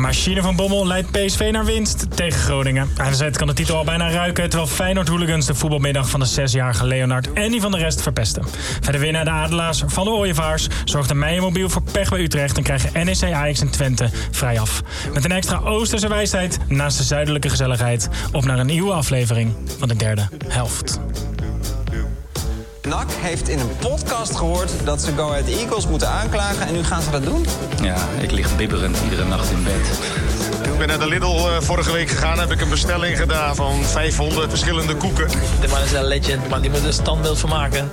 Machine van Bommel leidt PSV naar winst tegen Groningen. AZ kan de titel al bijna ruiken, terwijl Feyenoord-hooligans de voetbalmiddag van de 6-jarige Leonard en die van de rest verpesten. Verder winnen de Adelaars van de Ooievaars, zorgde Meijermobiel voor pech bij Utrecht en krijgen NEC, Ajax en Twente vrij af. Met een extra Oosterse wijsheid naast de zuidelijke gezelligheid op naar een nieuwe aflevering van de derde helft. NAC heeft in een podcast gehoord dat ze Go Ahead Eagles moeten aanklagen en nu gaan ze dat doen? Ja, ik lig bibberend iedere nacht in bed. Ik ben naar de Lidl vorige week gegaan, heb ik een bestelling gedaan van 500 verschillende koeken. De man is een legend, maar die moet er een standbeeld van maken.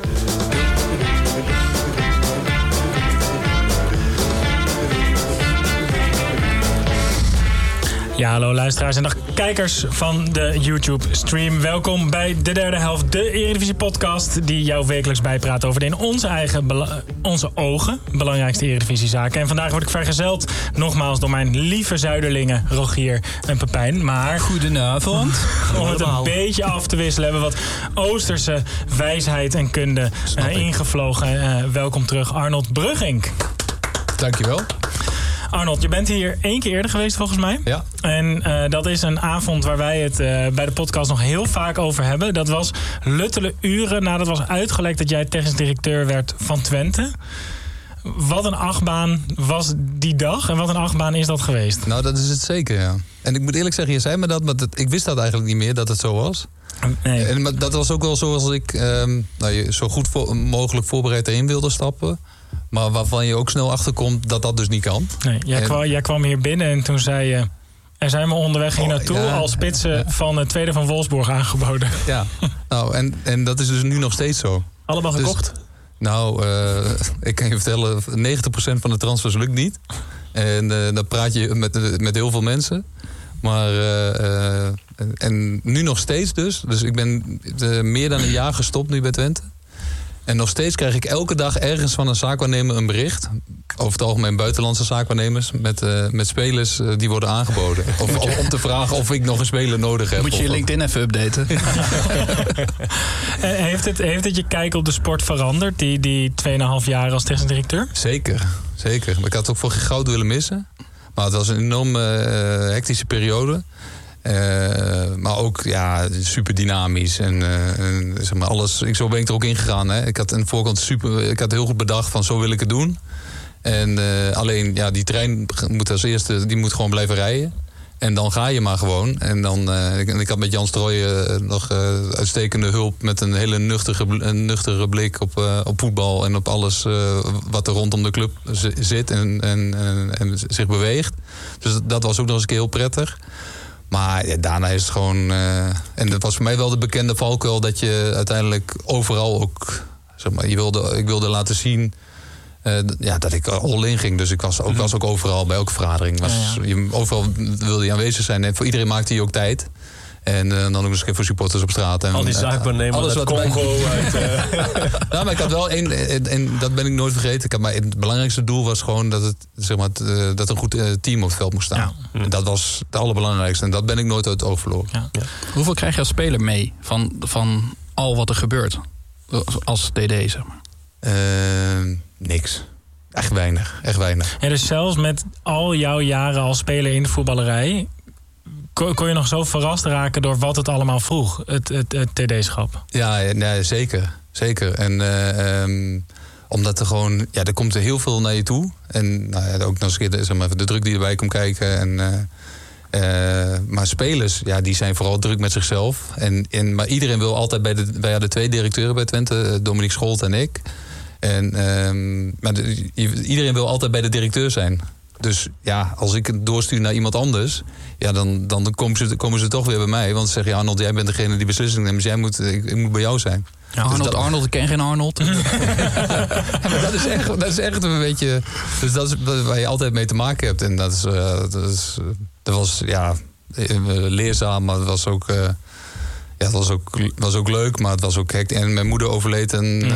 Ja, hallo luisteraars en dag kijkers van de YouTube-stream. Welkom bij de derde helft, de Eredivisie-podcast die jou wekelijks bijpraat over de in onze ogen belangrijkste Eredivisie-zaken. En vandaag word ik vergezeld, nogmaals, door mijn lieve zuiderlingen Rogier en Pepijn. Maar goedenavond. Om het een beetje af te wisselen, hebben we wat Oosterse wijsheid en kunde ingevlogen. Welkom terug, Arnold Bruggink. Dankjewel. Arnold, je bent hier 1 keer eerder geweest volgens mij. Ja. En dat is een avond waar wij het bij de podcast nog heel vaak over hebben. Dat was luttele uren nadat was uitgelekt dat jij technisch directeur werd van Twente. Wat een achtbaan was die dag en wat een achtbaan is dat geweest? Nou, dat is het zeker, ja. En ik moet eerlijk zeggen, je zei me dat, maar ik wist dat eigenlijk niet meer dat het zo was. Nee. En dat was ook wel zoals ik zo goed mogelijk voorbereid erin wilde stappen. Maar waarvan je ook snel achterkomt dat dat dus niet kan. Nee, jij kwam hier binnen en toen zei je... Er zijn we onderweg hier naartoe als spitsen van het tweede van Wolfsburg aangeboden. Ja, nou en dat is dus nu nog steeds zo. Allemaal gekocht? Dus, ik kan je vertellen, 90% van de transfers lukt niet. En dan praat je met heel veel mensen. Maar en nu nog steeds dus. Dus ik ben meer dan een jaar gestopt nu bij Twente. En nog steeds krijg ik elke dag ergens van een zaakwaarnemer een bericht. Over het algemeen buitenlandse zaakwaarnemers. Met spelers die worden aangeboden. Om te vragen of ik nog een speler nodig heb. Moet je LinkedIn even updaten. Heeft het je kijk op de sport veranderd? Die 2,5 jaar als technisch directeur? Zeker. Maar ik had het ook voor geen goud willen missen. Maar het was een enorm hectische periode. Maar ook super dynamisch en zeg maar alles. Zo ben ik er ook ingegaan. Hè. Ik had aan de voorkant ik had heel goed bedacht van zo wil ik het doen. En alleen die trein moet als eerste, die moet gewoon blijven rijden. En dan ga je maar gewoon. En dan ik had met Jan Strooijen nog uitstekende hulp met een hele nuchtere blik op voetbal en op alles wat er rondom de club zit en zich beweegt. Dus dat was ook nog eens een keer heel prettig. Maar daarna is het gewoon... en dat was voor mij wel de bekende valkuil dat je uiteindelijk overal ook... Zeg maar, ik wilde laten zien dat ik all in ging. Dus ik was ook overal bij elke vergadering. Overal wilde je aanwezig zijn. En voor iedereen maakte je ook tijd. En dan ook eens voor supporters op straat. En, al die zaakwaarnemers uit Congo. Nou, maar ik had wel en dat ben ik nooit vergeten. Maar het belangrijkste doel was gewoon dat het, zeg maar, dat een goed team op het veld moest staan. Ja. En dat was het allerbelangrijkste. En dat ben ik nooit uit het oog verloren. Ja. Hoeveel krijg je als speler mee van al wat er gebeurt? Als DD, zeg maar. Niks. Echt weinig. Ja, dus zelfs met al jouw jaren als speler in de voetballerij... kon je nog zo verrast raken door wat het allemaal vroeg, het TD-schap? Ja, zeker. En omdat er gewoon... Ja, er komt er heel veel naar je toe. En ook nog eens zeg maar, de druk die erbij komt kijken. Maar spelers, die zijn vooral druk met zichzelf. Maar iedereen wil altijd bij de 2 directeuren bij Twente, Dominique Scholt en ik. Maar iedereen wil altijd bij de directeur zijn. Dus als ik het doorstuur naar iemand anders... dan komen ze toch weer bij mij. Want ze zeggen, Arnold, jij bent degene die beslissing neemt. Dus ik moet bij jou zijn. Ja, Arnold, ik ken geen Arnold. Maar dat is echt een beetje... Dus dat is waar je altijd mee te maken hebt. En dat was leerzaam, maar het was ook... het was ook leuk, maar het was ook hectisch. En mijn moeder overleed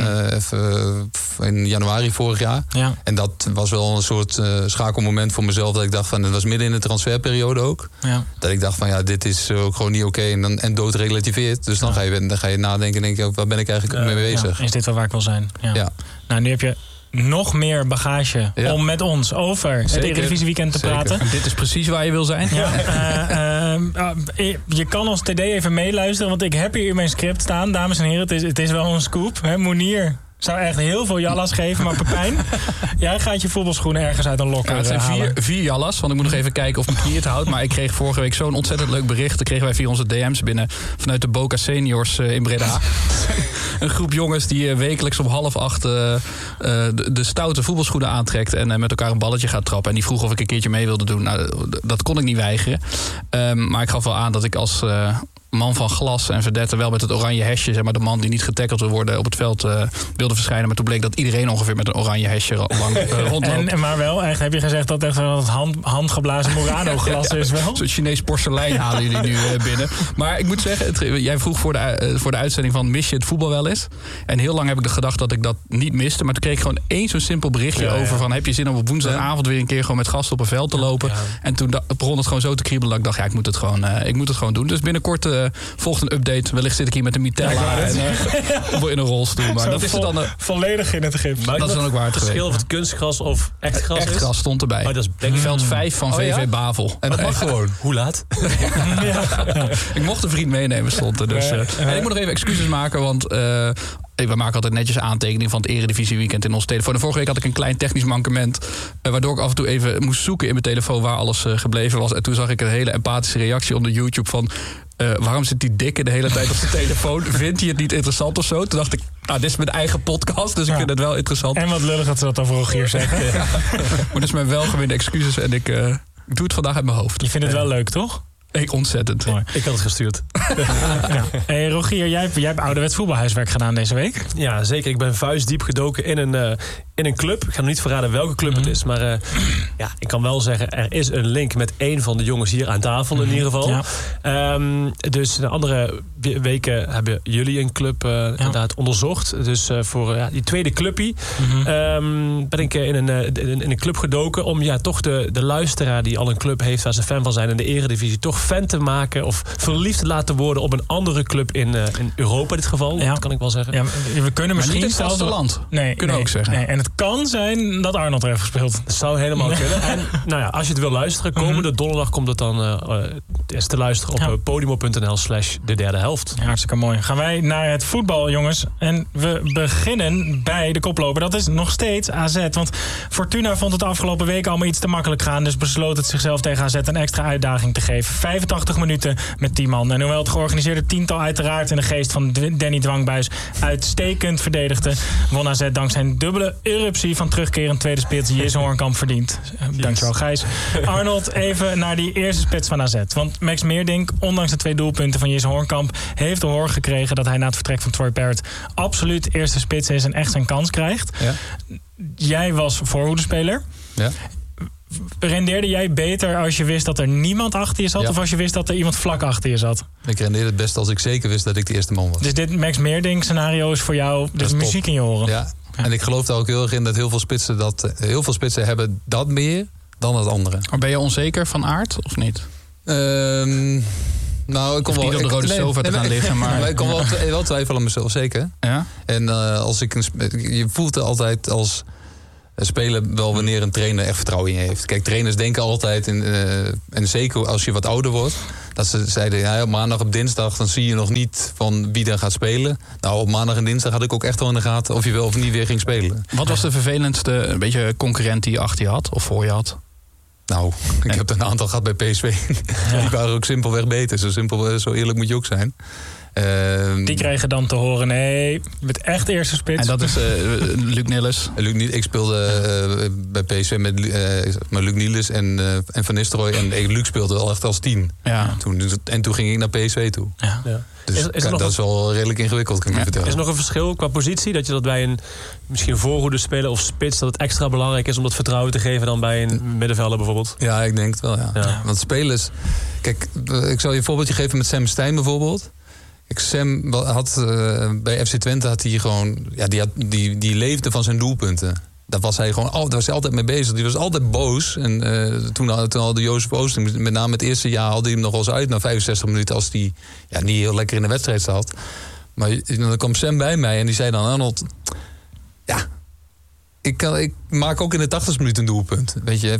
in januari vorig jaar. Ja. En dat was wel een soort schakelmoment voor mezelf. Dat ik dacht van, het was midden in de transferperiode ook. Ja. Dat ik dacht van, dit is ook gewoon niet oké. En dood relativeert. Dus dan ga je nadenken en denk je, waar ben ik eigenlijk mee bezig? Ja. Is dit wel waar ik wil zijn? Ja. Nou, nu heb je nog meer bagage om met ons over het Eredivisieweekend te praten. En dit is precies waar je wil zijn. Je kan ons TD even meeluisteren, want ik heb hier in mijn script staan. Dames en heren, het is wel een scoop. Hè? Moenier zou echt heel veel jallas geven, maar Pepijn, jij gaat je voetbalschoenen ergens uit een lokker het zijn 4 jallas, want ik moet nog even kijken of mijn knie het houdt. Maar ik kreeg vorige week zo'n ontzettend leuk bericht. Dat kregen wij via onze DM's binnen vanuit de Boca Seniors in Breda. Een groep jongens die wekelijks om 7:30 de stoute voetbalschoenen aantrekt en met elkaar een balletje gaat trappen. En die vroeg of ik een keertje mee wilde doen. Nou, dat kon ik niet weigeren. Maar ik gaf wel aan dat ik als man van glas en verdette wel met het oranje hesje, zeg maar, de man die niet getackeld wil worden op het veld wilde verschijnen. Maar toen bleek dat iedereen ongeveer met een oranje hesje rondloopt. Maar wel, echt, heb je gezegd dat echt wel het handgeblazen Murano glas is wel? Zo'n Chinees porselein halen jullie nu binnen. Maar ik moet zeggen, jij vroeg voor de uitzending van mis je het voetbal wel eens? En heel lang heb ik gedacht dat ik dat niet miste. Maar toen kreeg ik gewoon één zo'n simpel berichtje over van heb je zin om op woensdagavond weer een keer gewoon met gasten op een veld te lopen? Ja. En toen begon het gewoon zo te kriebelen dat ik dacht, ik moet het gewoon doen. Dus binnenkort volgt een update. Wellicht zit ik hier met een Mitella en in een rolstoel. Maar dat is dan volledig in het gips. Dat is dan ook waar het verschil of het kunstgras of echt gras is? Echt gras stond erbij. Maar dat is veld 5 van VV Bavel. En dat mag gewoon. Hoe laat? Ik mocht een vriend meenemen, stond er. Dus, en ik moet nog even excuses maken, want we maken altijd netjes aantekeningen van het Eredivisieweekend in ons telefoon. En vorige week had ik een klein technisch mankement, waardoor ik af en toe even moest zoeken in mijn telefoon waar alles gebleven was. En toen zag ik een hele empathische reactie onder YouTube van waarom zit die dikke de hele tijd op zijn telefoon? Vindt hij het niet interessant of zo? Toen dacht ik, dit is mijn eigen podcast, dus ik vind het wel interessant. En wat lullig dat ze dat over Rogier zeggen. Maar dat is mijn welgemeende excuses en ik doe het vandaag uit mijn hoofd. Je vindt het wel leuk, toch? Ontzettend. Mooi. Ik had het gestuurd. Hey, Rogier, jij hebt ouderwets voetbalhuiswerk gedaan deze week. Ja, zeker. Ik ben vuistdiep gedoken in een club. Ik ga nog niet verraden welke club het is. Maar ik kan wel zeggen, er is een link met één van de jongens hier aan tafel in ieder geval. Ja. Dus de andere weken hebben jullie een club inderdaad onderzocht. Dus voor die tweede clubpie ben ik in een club gedoken om toch de luisteraar die al een club heeft waar ze fan van zijn in de Eredivisie toch fan te maken of verliefd te laten worden op een andere club in Europa in dit geval. Dat kan ik wel zeggen. Ja, we kunnen misschien niet het vasteland. Kunnen we ook zeggen. Nee. En het kan zijn dat Arnold er heeft gespeeld. Dat zou helemaal kunnen. En als je het wil luisteren, komende donderdag komt het dan te luisteren op podimo.nl/de derde helft. Ja, hartstikke mooi. Gaan wij naar het voetbal, jongens. En we beginnen bij de koploper. Dat is nog steeds AZ. Want Fortuna vond het de afgelopen week allemaal iets te makkelijk gaan. Dus besloot het zichzelf tegen AZ een extra uitdaging te geven. 85 minuten met 10 man. En hoewel het georganiseerde tiental uiteraard in de geest van Danny Dwangbuis uitstekend verdedigde, won AZ dankzij een dubbele eruptie van terugkerend tweede spits Jesse Hoornkamp verdiend. Dankjewel, Gijs. Arnold, even naar die eerste spits van AZ. Want Max Meerdink, ondanks de 2 doelpunten van Jesse Hoornkamp, heeft te horen gekregen dat hij na het vertrek van Troy Parrott absoluut eerste spits is en echt zijn kans krijgt. Ja. Jij was voorhoedespeler. Ja. Rendeerde jij beter als je wist dat er niemand achter je zat of als je wist dat er iemand vlak achter je zat? Ik rendeerde het best als ik zeker wist dat ik de eerste man was. Dus dit Max Meerdink scenario is voor jou dus muziek in je oren? Ja. En ik geloof daar ook heel erg in dat heel veel spitsen hebben dat meer dan het andere. Maar ben je onzeker van aard of niet? Nou, ik kon wel niet op de rode sofa te gaan liggen, maar ik kon wel twijfelen aan mezelf, zeker. Ja? En als je voelt er altijd als spelen wel wanneer een trainer echt vertrouwen in je heeft. Kijk, trainers denken altijd, en zeker als je wat ouder wordt, dat ze zeiden, op maandag op dinsdag dan zie je nog niet van wie dan gaat spelen. Nou, op maandag en dinsdag had ik ook echt wel in de gaten of je wel of niet weer ging spelen. Wat was de vervelendste een beetje concurrent die je achter je had of voor je had? Nou, ik heb er een aantal gehad bij PSV. Ja. Die waren ook simpelweg beter. Zo eerlijk moet je ook zijn. Die kregen dan te horen, nee, je bent echt eerste spits. En dat is Luc Niels. Ik speelde bij PSV met Luc Niels en Van Nistelrooy. En Luc speelde wel echt als 10. Ja. Toen ging ik naar PSV toe. Ja. Ja. Dus dat is wel redelijk ingewikkeld, kan ik je vertellen. Is er nog een verschil qua positie? Dat je dat bij een misschien voorhoede speler of spits, dat het extra belangrijk is om dat vertrouwen te geven dan bij een middenvelder bijvoorbeeld? Ja, ik denk het wel, ja. Want spelers... Kijk, ik zal je een voorbeeldje geven met Sam Stein bijvoorbeeld. Sam had bij FC Twente had hij gewoon... Ja, die leefde van zijn doelpunten. Daar was hij gewoon daar was hij altijd mee bezig. Die was altijd boos. En toen hadden Jozef Oosting, met name het eerste jaar, haalde hij hem nog wel eens uit na 65 minuten als hij niet heel lekker in de wedstrijd zat. Maar dan kwam Sam bij mij en die zei dan, Arnold, ik maak ook in de 80ste minuut een doelpunt. Weet je,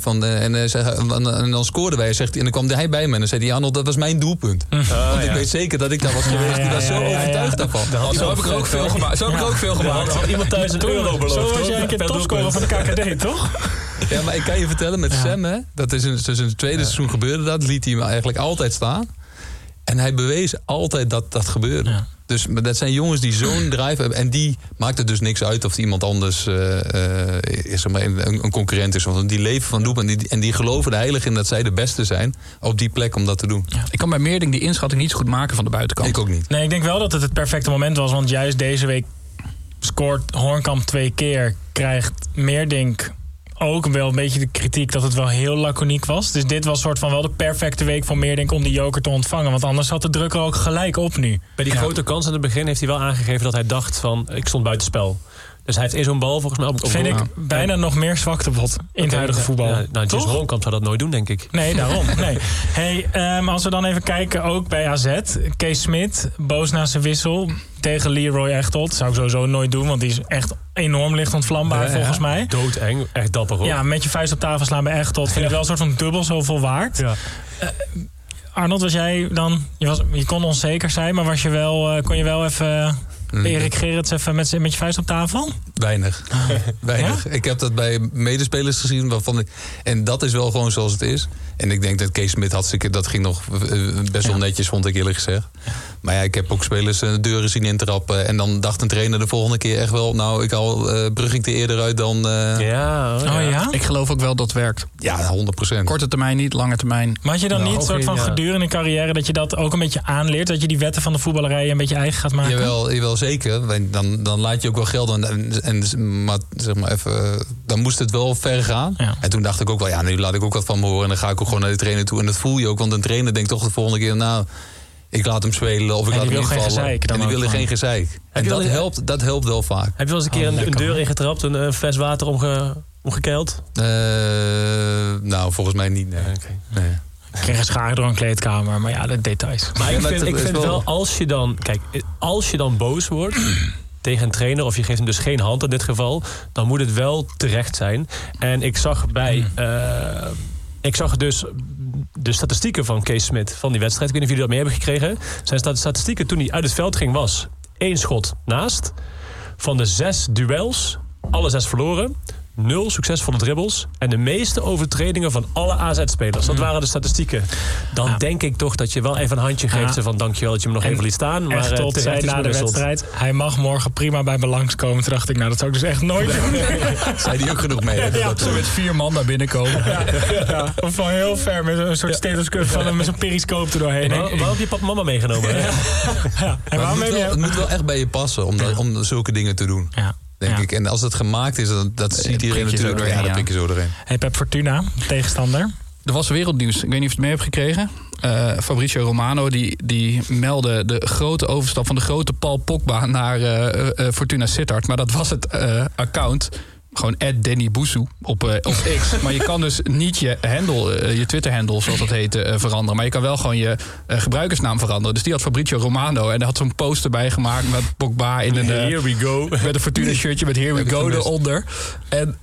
en dan scoorden wij, zegt hij, en dan kwam hij bij me en dan zei hij, Arnold, dat was mijn doelpunt. Want ik weet zeker dat ik daar was geweest. Die was zo overtuigd daarvan. Zo heb ik er ook veel gemaakt. Had iemand thuis een euro beloofd. Zo was jij een keer topscorer van de KKD, toch? Ja, maar ik kan je vertellen, met Sam, hè, dat is in het tweede seizoen gebeurde dat. Liet hij hem eigenlijk altijd staan. En hij bewees altijd dat gebeurde. Ja. Dus dat zijn jongens die zo'n drive hebben. En die maakt het dus niks uit of iemand anders een concurrent is. Want die leven van doelpunt. En die geloven er heilig in dat zij de beste zijn op die plek om dat te doen. Ja. Ik kan bij Meerdink die inschatting niet zo goed maken van de buitenkant. Ik ook niet. Nee, ik denk wel dat het perfecte moment was. Want juist deze week scoort Hoornkamp 2 keer. Krijgt Meerdink ook wel een beetje de kritiek dat het wel heel laconiek was. Dus dit was soort van wel de perfecte week voor Meerdink om die joker te ontvangen. Want anders zat de druk er ook gelijk op nu. Bij die grote kans aan het begin heeft hij wel aangegeven dat hij dacht van, ik stond buitenspel. Dus hij heeft zo'n bal volgens mij op. Vind ik bijna nog meer zwaktebod in het huidige voetbal. Ja, Jesse Hoornkamp zou dat nooit doen, denk ik. Nee, daarom. Nee. Hey, als we dan even kijken, ook bij AZ. Kees Smit, boos na zijn wissel tegen Leroy Echtelt. Zou ik sowieso nooit doen, want die is echt enorm licht ontvlambaar volgens mij. Doodeng, echt dapper hoor. Ja, met je vuist op tafel slaan bij Echtelt. Vind ik wel een soort van dubbel zoveel waard. Ja. Arnold, was jij dan... Je kon onzeker zijn, maar kon je wel even... Erik Gerrits even met je vuist op tafel? Weinig. Weinig. Ja? Ik heb dat bij medespelers gezien. En dat is wel gewoon zoals het is. En ik denk dat Kees Smit dat ging nog best wel netjes, vond ik eerlijk gezegd. Maar ja, ik heb ook spelers deuren zien intrappen. En dan dacht een trainer de volgende keer echt wel... Nou, ik haal Brugging er eerder uit dan... Ja? Ik geloof ook wel dat het werkt. Ja, 100%. Korte termijn niet, lange termijn. Maar had je dan niet soort van gedurende een carrière... dat je dat ook een beetje aanleert? Dat je die wetten van de voetballerij een beetje eigen gaat maken? Jawel zeker. Dan laat je ook wel geld. Maar zeg maar even, dan moest het wel ver gaan. Ja. En toen dacht ik ook wel... Ja, nu laat ik ook wat van me horen. En dan ga ik ook gewoon naar de trainer toe. En dat voel je ook. Want een trainer denkt toch de volgende keer... Nou, ik laat hem spelen of ik laat hem invallen. En die willen geen gezeik. En dat helpt wel vaak. Heb je wel eens een keer een deur ingetrapt, een fles water omgekeild? Nou, volgens mij niet. Nee. Okay. Nee. Ik kreeg een schaar door een kleedkamer, maar ja, de details. Maar ik vind wel, als je dan boos wordt tegen een trainer, of je geeft hem dus geen hand in dit geval, dan moet het wel terecht zijn. En ik zag dus de statistieken van Kees Smit van die wedstrijd. Ik weet niet of jullie dat mee hebben gekregen. Zijn statistieken toen hij uit het veld ging was 1 schot naast. Van de 6 duels, alle 6 verloren. 0 succesvolle dribbles. En de meeste overtredingen van alle AZ-spelers. Dat waren de statistieken. Dan denk ik toch dat je wel even een handje geeft. Van dankjewel dat je me nog even liet staan. Maar tot zei na de wedstrijd, hij mag morgen prima bij me langskomen. Toen dacht ik, nou dat zou ik dus echt nooit doen. Zei die ook genoeg mee? Dat ze met 4 man naar binnen komen. Ja. Of van heel ver met een soort stethoscoop van met zo'n periscoop er doorheen. Waarom heb je papa mama meegenomen? En het moet wel echt bij je passen om zulke dingen te doen. Ja. Denk ik. En als het gemaakt is, dat ziet iedereen natuurlijk. Dat prik je zo erin. Hey, Pep Fortuna, tegenstander. Er was wereldnieuws. Ik weet niet of je het mee hebt gekregen. Fabrizio Romano die meldde de grote overstap van de grote Paul Pogba naar Fortuna Sittard. Maar dat was het account. Gewoon @Danny Bousou op X. Maar je kan dus niet je handle, je Twitter-handle, zoals dat heet, veranderen. Maar je kan wel gewoon je gebruikersnaam veranderen. Dus die had Fabrizio Romano. En hij had zo'n poster bij gemaakt met Pogba in een... Here we go. Met een Fortuna-shirtje met Here we go eronder. En...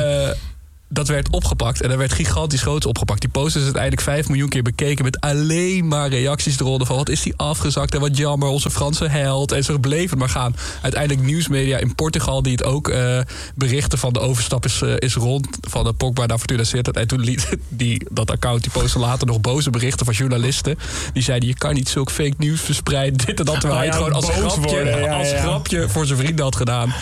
dat werd opgepakt en er werd gigantisch groots opgepakt. Die poster is uiteindelijk 5 miljoen keer bekeken met alleen maar reacties eronder van wat is die afgezakt en wat jammer, onze Franse held. En zo bleef het maar gaan. Uiteindelijk nieuwsmedia in Portugal die het ook berichten van de overstap is rond van de Pogba naar Fortuna Sittard. En toen liet dat account, die poster later nog boze berichten van journalisten. Die zeiden je kan niet zulk fake nieuws verspreiden. Dit en dat, terwijl hij het gewoon als grapje voor zijn vrienden had gedaan.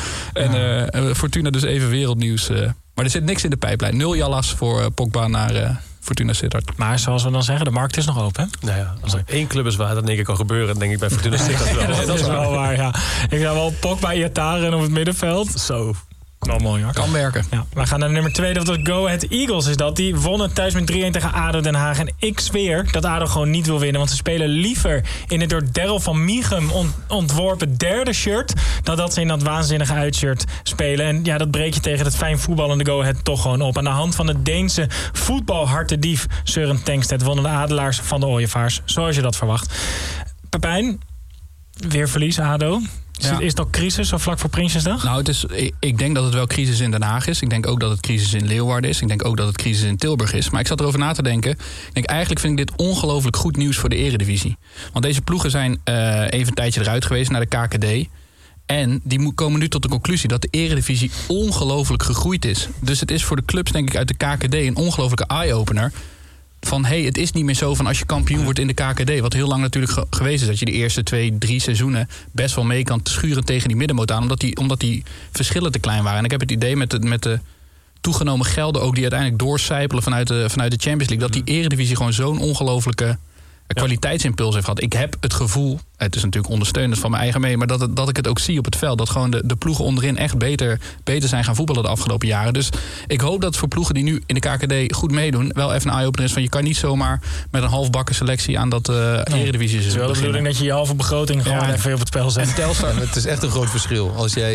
En Fortuna dus even wereldnieuws. Maar er zit niks in de pijplijn. 0 jallas voor Pogba naar Fortuna Sittard. Maar zoals we dan zeggen, de markt is nog open. Nou ja, als er 1 club is waar dat denk ik kan gebeuren, dan denk ik bij Fortuna Sittard wel. Dat is wel waar, ja. Ik zou wel Pogba, Iataren op het middenveld. Zo. Wel mooi hoor. Kan werken. Ja, we gaan naar nummer 2. Dat was Go Ahead Eagles. Is dat. Die wonnen thuis met 3-1 tegen ADO Den Haag. En ik zweer dat ADO gewoon niet wil winnen. Want ze spelen liever in het door Daryl van Michum ontworpen derde shirt. Dan dat ze in dat waanzinnige uitshirt spelen. En ja, dat breek je tegen het fijn voetballende Go Ahead toch gewoon op. Aan de hand van de Deense voetbalhartedief Søren Tengstedt wonnen de Adelaars van de Ooievaars. Zoals je dat verwacht. Pepijn, weer verlies ADO. Is het ook crisis zo vlak voor Prinsjesdag? Nou, ik denk dat het wel crisis in Den Haag is. Ik denk ook dat het crisis in Leeuwarden is. Ik denk ook dat het crisis in Tilburg is. Maar ik zat erover na te denken. Ik denk, eigenlijk vind ik dit ongelooflijk goed nieuws voor de Eredivisie. Want deze ploegen zijn even een tijdje eruit geweest naar de KKD. En die komen nu tot de conclusie dat de Eredivisie ongelooflijk gegroeid is. Dus het is voor de clubs, denk ik, uit de KKD een ongelooflijke eye-opener. Van, het is niet meer zo van als je kampioen wordt in de KKD. Wat heel lang natuurlijk geweest is. Dat je de eerste 2-3 seizoenen best wel mee kan schuren tegen die middenmoot aan. Omdat die verschillen te klein waren. En ik heb het idee met de toegenomen gelden ook die uiteindelijk doorcijpelen vanuit de Champions League. Dat die Eredivisie gewoon zo'n ongelooflijke kwaliteitsimpuls heeft gehad. Ik heb het gevoel, het is natuurlijk ondersteunend van mijn eigen mee, maar dat ik het ook zie op het veld. Dat gewoon de ploegen onderin echt beter zijn gaan voetballen de afgelopen jaren. Dus ik hoop dat voor ploegen die nu in de KKD goed meedoen, wel even een eye-opener is van je kan niet zomaar met een halfbakken selectie aan dat Eredivisie Het is wel de bedoeling dat je je halve begroting gewoon even op het spel zet. Het is echt een groot verschil. Als jij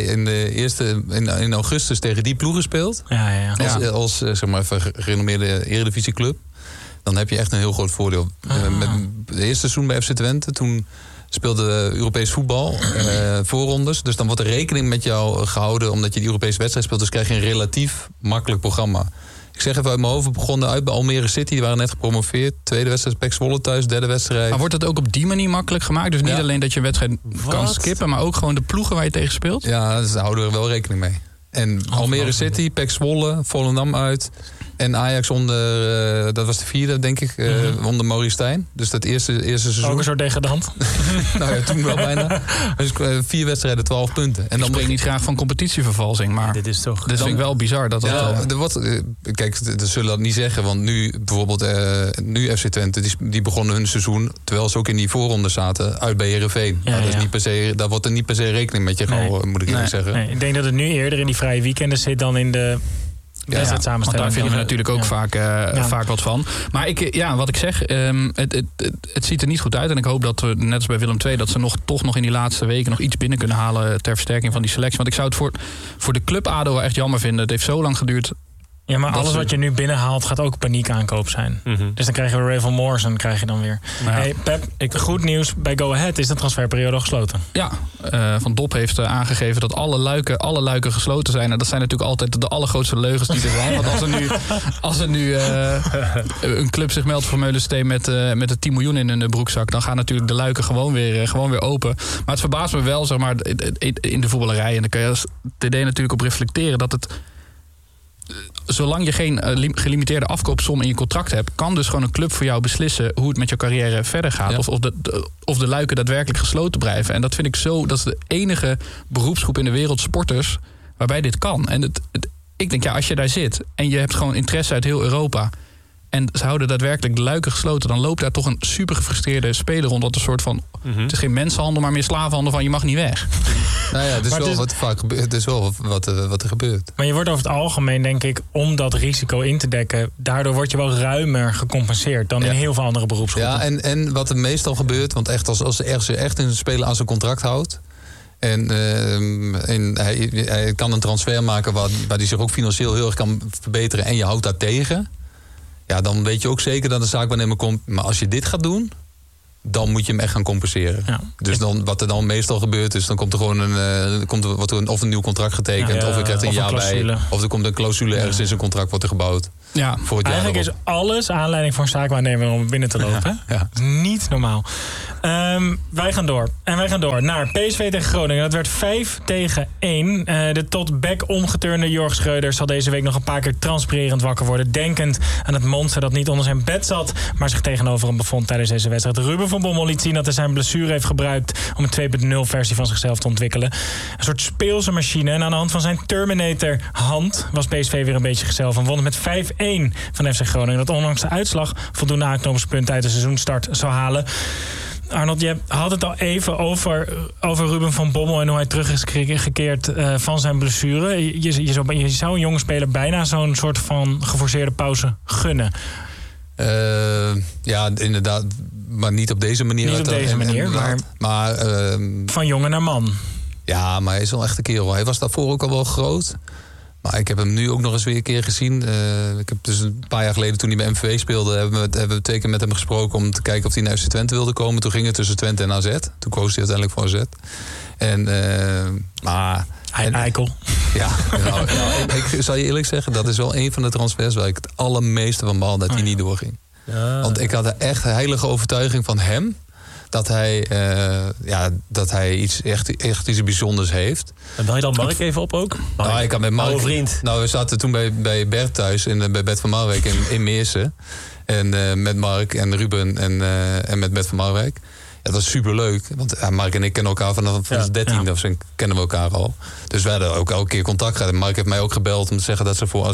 in augustus tegen die ploegen speelt, als zeg maar even gerenommeerde Eredivisieclub, dan heb je echt een heel groot voordeel. Met het eerste seizoen bij FC Twente, toen speelde Europees voetbal, voorrondes. Dus dan wordt er rekening met jou gehouden omdat je die Europese wedstrijd speelt. Dus krijg je een relatief makkelijk programma. Ik zeg even uit mijn hoofd, we begonnen uit bij Almere City. Die waren net gepromoveerd. Tweede wedstrijd PEC Zwolle thuis, derde wedstrijd. Maar wordt het ook op die manier makkelijk gemaakt? Dus niet alleen dat je een wedstrijd kan skippen, maar ook gewoon de ploegen waar je tegen speelt? Ja, dus daar houden we er wel rekening mee. En Almere City, PEC Zwolle, Volendam uit. En Ajax onder, dat was de vierde, denk ik, onder Maurice Stijn. Dus dat eerste seizoen. Ook een soort degradant. Nou ja, toen wel bijna. Dus 4 wedstrijden, 12 punten. En dan spreek ik niet graag van competitievervalsing, maar dit is toch. Dit vind ik wel bizar. Kijk, dat zullen dat niet zeggen. Want nu bijvoorbeeld, nu FC Twente, die begonnen hun seizoen, terwijl ze ook in die voorronde zaten, uit bij Heerenveen. Ja, dat is niet per se, daar wordt er niet per se rekening met je gehouden, moet ik eerlijk zeggen. Nee, ik denk dat het nu eerder in die vrije weekenden zit dan in de want daar vinden we natuurlijk ook vaak wat van. Maar wat ik zeg, het ziet er niet goed uit. En ik hoop dat we, net als bij Willem II, dat ze toch nog in die laatste weken nog iets binnen kunnen halen ter versterking van die selectie. Want ik zou het voor de club ADO echt jammer vinden. Het heeft zo lang geduurd. Ja, maar alles wat je nu binnenhaalt gaat ook paniekaankoop zijn. Dus dan krijgen we Ravel Morrison, krijg je dan weer. Hey, Pep, goed nieuws bij Go Ahead is de transferperiode al gesloten. Ja, Van Dop heeft aangegeven dat alle luiken gesloten zijn. En dat zijn natuurlijk altijd de allergrootste leugens die er zijn. Want als er nu een club zich meldt voor Meulensteen met de 10 miljoen in hun broekzak, dan gaan natuurlijk de luiken gewoon weer open. Maar het verbaast me wel, zeg maar, in de voetballerij. En daar kan je als TD natuurlijk op reflecteren dat het, zolang je geen gelimiteerde afkoopsom in je contract hebt, kan dus gewoon een club voor jou beslissen hoe het met je carrière verder gaat. Ja. Of de luiken daadwerkelijk gesloten blijven. En dat vind ik dat is de enige beroepsgroep in de wereld, sporters, waarbij dit kan. En ik denk, als je daar zit en je hebt gewoon interesse uit heel Europa en ze houden daadwerkelijk de luiken gesloten, dan loopt daar toch een super gefrustreerde speler rond. Dat een soort van, het is geen mensenhandel, maar meer slavenhandel van je mag niet weg. Nou ja, het is wel wat vaak gebeurt. Het is wel wat er gebeurt. Maar je wordt over het algemeen, denk ik, om dat risico in te dekken, daardoor word je wel ruimer gecompenseerd dan in heel veel andere beroepsgroepen. Ja, en wat er meestal gebeurt, want echt als er echt een speler aan zijn contract houdt, en hij kan een transfer maken waar hij zich ook financieel heel erg kan verbeteren en je houdt daar tegen, ja, dan weet je ook zeker dat de zaakwaarnemer komt. Maar als je dit gaat doen, dan moet je hem echt gaan compenseren. Ja. Dus wat er dan meestal gebeurt is, dan komt er gewoon of een nieuw contract getekend, of je krijgt een jaar bij, of er komt een clausule ergens in zijn contract wordt er gebouwd. Ja, voor het eigenlijk is alles aanleiding voor een zaakwaarnemer om binnen te lopen. Ja. Niet normaal. Wij gaan door. En wij gaan door naar PSV tegen Groningen. Dat werd 5-1. De tot bek omgeturende Jorg Schreuder zal deze week nog een paar keer transpirerend wakker worden. Denkend aan het monster dat niet onder zijn bed zat, maar zich tegenover hem bevond tijdens deze wedstrijd. Ruben van Bommel liet zien dat hij zijn blessure heeft gebruikt om een 2.0 versie van zichzelf te ontwikkelen. Een soort speelse machine. En aan de hand van zijn Terminator-hand was PSV weer een beetje zichzelf en won het met 5-1 van FC Groningen. Dat ondanks de uitslag voldoende aanknopingspunten uit de seizoensstart zou halen. Arnold, je had het al even over Ruben van Bommel en hoe hij terug is gekeerd van zijn blessure. Je zou een jonge speler bijna zo'n soort van geforceerde pauze gunnen. Ja, inderdaad, maar niet op deze manier. Niet op deze manier, maar van jongen naar man. Ja, maar hij is wel echt een kerel. Hij was daarvoor ook al wel groot. Maar ik heb hem nu ook nog eens weer een keer gezien. Ik heb dus een paar jaar geleden, toen hij bij MVV speelde, hebben we 2 keer met hem gesproken om te kijken of hij naar FC Twente wilde komen. Toen ging het tussen Twente en AZ. Toen koos hij uiteindelijk voor AZ. Eikel. Ja, ik zal je eerlijk zeggen, dat is wel een van de transfers waar ik het allermeeste van baal dat hij niet doorging. Ja. Want ik had er echt heilige overtuiging van hem dat hij iets echt iets bijzonders heeft. En bel je dan Mark even op ook? Ik had met Mark, vriend. we zaten toen bij Bert thuis bij Bert van Marwijk in Meersen. En met Mark en Ruben en met Bert van Marwijk. Ja, dat was superleuk. Want Mark en ik kennen elkaar vanaf de 13e of zo kennen we elkaar al. Dus we hadden ook elke keer contact gehad. En Mark heeft mij ook gebeld om te zeggen dat ze voor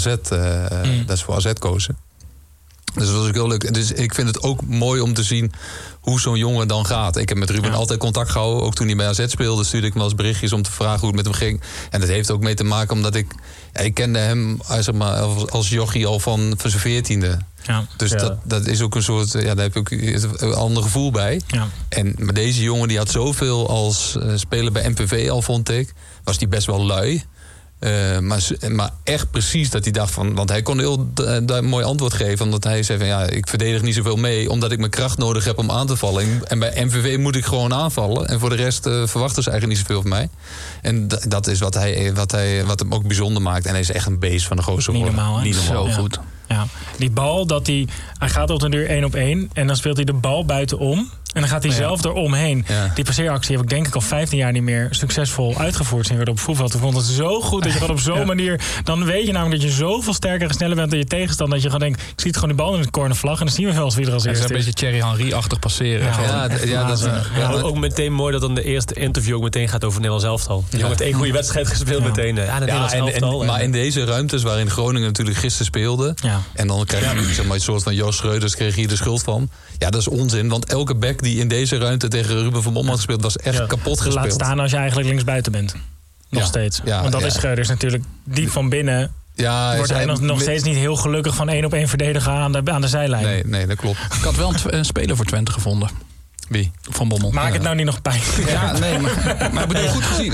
AZ kozen. Dus dat was ook heel leuk. Dus ik vind het ook mooi om te zien hoe zo'n jongen dan gaat. Ik heb met Ruben altijd contact gehouden. Ook toen hij bij AZ speelde, stuurde ik hem wel eens berichtjes om te vragen hoe het met hem ging. En dat heeft ook mee te maken omdat ik kende hem als jochie al van zijn 14e. Ja. Dus dat is ook een soort, daar heb je ook een ander gevoel bij. Ja. Maar deze jongen die had zoveel als speler bij MPV al, vond ik. Was die best wel lui. Maar echt precies dat hij dacht van... Want hij kon een heel mooi antwoord geven. Omdat hij zei van ik verdedig niet zoveel mee. Omdat ik mijn kracht nodig heb om aan te vallen. En bij MVV moet ik gewoon aanvallen. En voor de rest verwachten ze eigenlijk niet zoveel van mij. En dat is wat hem ook bijzonder maakt. En hij is echt een beest van de gozer. Niet normaal, hè? Niet normaal. Zo goed. Ja. Die bal, hij gaat op een duur 1-op-1. En dan speelt hij de bal buitenom. En dan gaat hij zelf eromheen. Ja. Die passeeractie heb ik denk ik al 15 jaar niet meer succesvol uitgevoerd zien worden op voetbal. Toen vond het zo goed dat je gewoon op zo'n manier... Dan weet je namelijk dat je zoveel sterker en sneller bent dan je tegenstander. Dat je gewoon denkt, ik zie gewoon die bal in de cornervlag en dan zien we wel eens wie er als eerste is. Het is een beetje Thierry Henry-achtig passeren. Ook meteen mooi dat dan de eerste interview ook meteen gaat over Nederlands elftal. Je hebt 1 goede wedstrijd gespeeld meteen. Nederlands elftal. Maar in deze ruimtes waarin Groningen natuurlijk gisteren speelde... Ja. En dan krijg je een soort van Joost Schreuders kreeg hier de schuld van. Ja, dat is onzin, want elke back die in deze ruimte tegen Ruben van Bommel had gespeeld, was echt kapot gespeeld. Laat staan als je eigenlijk linksbuiten bent. Nog steeds. Ja, want dat is Schreuders natuurlijk diep van binnen. Ja, wordt hij nog steeds niet heel gelukkig van 1-op-1 verdedigen aan de zijlijn. Nee, dat klopt. Ik had wel een speler voor Twente gevonden. Wie? Van Bommel. Maak het nou niet nog pijn. Ja, nee, maar ik bedoel, goed gezien.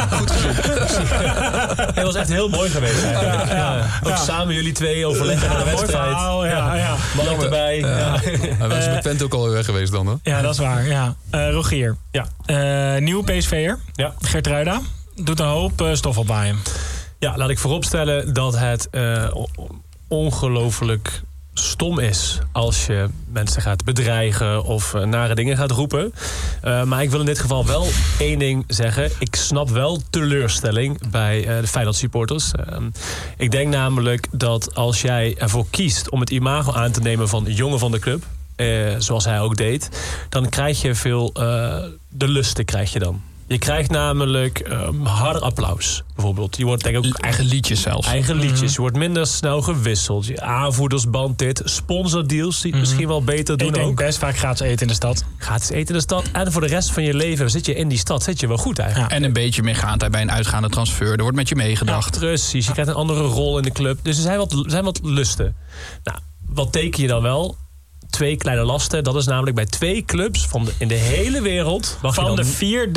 Het was echt heel mooi geweest. Ook samen jullie 2 overleggen aan de wedstrijd. Mooi verhaal, Mark erbij. Hij was met Twente ook alweer weg geweest dan, hè? Ja, dat is waar. Ja. Rogier. Ja. Nieuwe PSV'er. Ja. Geertruida. Doet een hoop stof op bij hem. Ja, laat ik vooropstellen dat het ongelooflijk stom is als je mensen gaat bedreigen of nare dingen gaat roepen. Maar ik wil in dit geval wel 1 ding zeggen. Ik snap wel teleurstelling bij de Feyenoord supporters. Ik denk namelijk dat als jij ervoor kiest om het imago aan te nemen van jongen van de club, zoals hij ook deed, dan krijg je veel de lusten krijg je dan. Je krijgt namelijk harder applaus, bijvoorbeeld. Je wordt denk ik ook eigen liedjes zelfs. Eigen liedjes. Je wordt minder snel gewisseld. Je aanvoerdersband dit. Sponsordeals die het misschien wel beter doen. Ik denk best vaak gratis eten in de stad. Gratis eten in de stad. En voor de rest van je leven zit je in die stad. Zit je wel goed eigenlijk. Ja. En een beetje meegaandheid bij een uitgaande transfer. Er wordt met je meegedacht. Ja, precies. Je krijgt een andere rol in de club. Dus er zijn wat lusten. Nou, wat teken je dan wel? 2 kleine lasten. Dat is namelijk bij 2 clubs in de hele wereld. Van de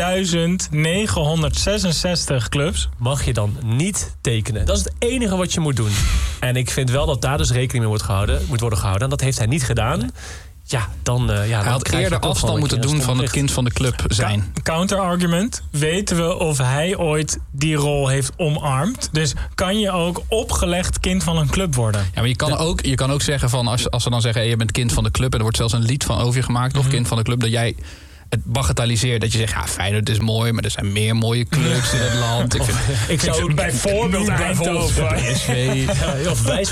4.966 clubs. Mag je dan niet tekenen. Dat is het enige wat je moet doen. En ik vind wel dat daar dus rekening mee moet worden gehouden. En dat heeft hij niet gedaan. Ja, dan hij had eerder afstand moeten doen van het kind van de club zijn. Counterargument. Weten we of hij ooit die rol heeft omarmd? Dus kan je ook opgelegd kind van een club worden? Ja, maar je kan ook zeggen van als ze dan zeggen je bent kind van de club en er wordt zelfs een lied van over je gemaakt of kind van de club, dat jij het bagatelliseert. Dat je zegt, Feyenoord is mooi, maar er zijn meer mooie clubs in het land. Ik zou bijvoorbeeld Eindhoven. PSV. Of wij